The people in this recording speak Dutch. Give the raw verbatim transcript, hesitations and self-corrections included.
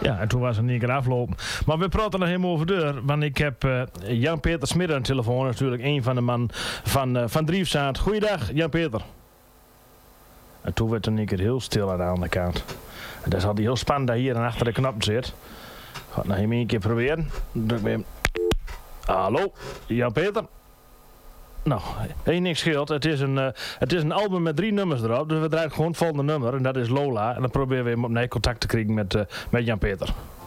Ja, en toen was het niet keer aflopen. Maar we praten nog helemaal over deur. Want ik heb uh, Jan-Peter Smit aan de telefoon. Natuurlijk een van de man van, uh, van Driefzaad. Goeiedag, Jan-Peter. En toen werd er een keer heel stil aan de andere kant. En dat is altijd heel spannend dat hier en achter de knop zit. Ik ga het nog even een keer proberen. Druk bij hem. Hallo, Jan-Peter. Nou, één niks scheelt. Het is, een, uh, het is een album met drie nummers erop. Dus we draaien gewoon het volgende nummer. En dat is Lola. En dan proberen we hem opnieuw contact te krijgen met, uh, met Jan-Peter.